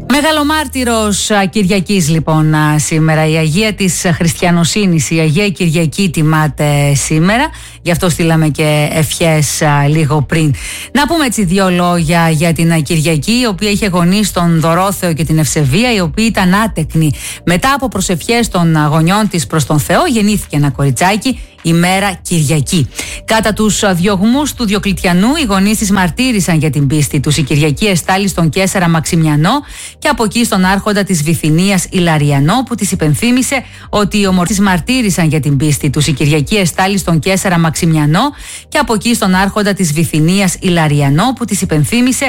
Μεγαλομάρτυρος Κυριακής λοιπόν σήμερα, η Αγία της Χριστιανοσύνης, η Αγία Κυριακή τιμάται σήμερα, γι' αυτό στείλαμε και ευχές λίγο πριν. Να πούμε έτσι δύο λόγια για την Κυριακή, η οποία είχε γονείς τον Δωρόθεο και την Ευσεβία, οι οποίοι ήταν άτεκνοι. Μετά από προσευχές των γονιών της προς τον Θεό, γεννήθηκε ένα κοριτσάκι, ημέρα Κυριακή. Κατά τους διωγμούς του Διοκλητιανού, οι γονείς της μαρτύρησαν για την πίστη τους. Η Κυριακή εστάλει στον Καίσαρα Μαξιμιανό και από εκεί στον άρχοντα της Βυθινίας Ηλαριανό, που της υπενθύμησε ότι οι ομορφείς μαρτύρησαν για την πίστη τους. Η Κυριακή εστάλει στον Καίσαρα Μαξιμιανό και από εκεί στον άρχοντα της Βυθινίας Ηλαριανό, που της υπενθύμησε